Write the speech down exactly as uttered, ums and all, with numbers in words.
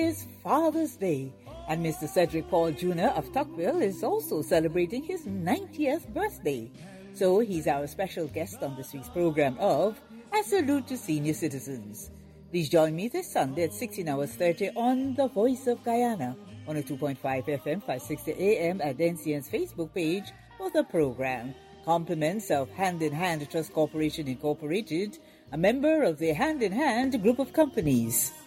It's Father's Day, and Mister Cedric Paul Junior of Tuckville is also celebrating his ninetieth birthday. So he's our special guest on this week's program of A Salute to Senior Citizens. Please join me this Sunday at sixteen hours thirty on The Voice of Guyana, one oh two point five F M, five sixty A M at N C N's Facebook page for the program. Compliments of Hand in Hand Trust Corporation Incorporated, a member of the Hand in Hand group of companies.